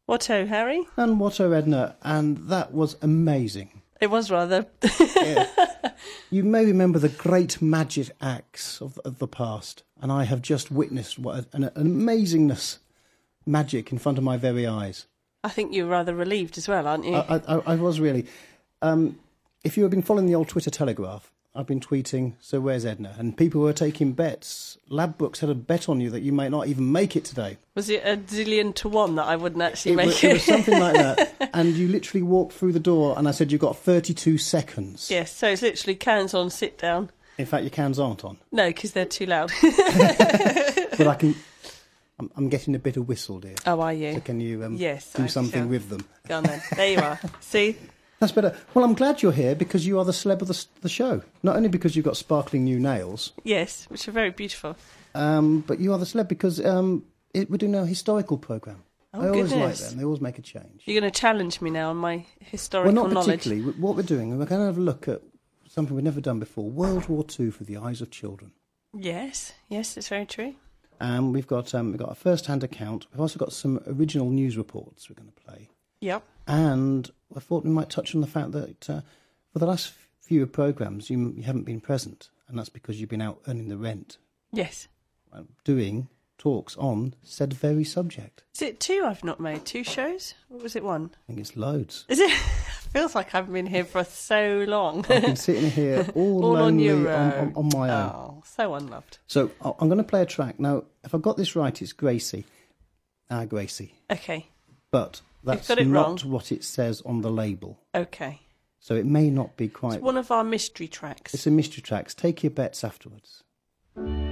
What-o, Harry? And what-o, Edna, and that was amazing. It was rather. Yeah. You may remember the great magic acts of the past, and I have just witnessed an amazingness magic in front of my very eyes. I think you're rather relieved as well, aren't you? I was really. If you have been following the old Twitter Telegraph, I've been tweeting, so where's Edna? And people were taking bets. Labrooks had a bet on you that you might not even make it today. Was it 1,000,000 to 1 that I wouldn't actually make It was something like that. And you literally walked through the door and I said, you've got 32 seconds. Yes, so it's literally cans on, sit down. In fact, your cans aren't on. No, because they're too loud. But I'm getting a bit of whistle, dear. Oh, are you? So can you yes, do something with them? Go on then. There you are. See? That's better. Well, I'm glad you're here because you are the celeb of the show. Not only because you've got sparkling new nails. Yes, which are very beautiful. But you are the celeb because we're doing a historical programme. Oh, I always like goodness. them. They always make a change. You're going to challenge me now on my historical knowledge. Well, not particularly. What we're doing, we're going to have a look at something we've never done before. World War II for the eyes of children. Yes, it's very true. We've got a first-hand account. We've also got some original news reports we're going to play. Yep. And I thought we might touch on the fact that for the last few programmes you haven't been present, and that's because you've been out earning the rent. Yes. Doing talks on said very subject. Is it 2 I've not made? 2 shows? Or was it 1? I think it's loads. Is it? Feels like I've been here for so long. I've been sitting here all lonely on my own. Oh, so unloved. So I'm going to play a track. Now, if I got this right, it's Gracie. Gracie. Okay. But that's got it not wrong. what it says on the label. Okay. So it may not be quite... It's one of our mystery tracks. It's a mystery tracks. Take your bets afterwards.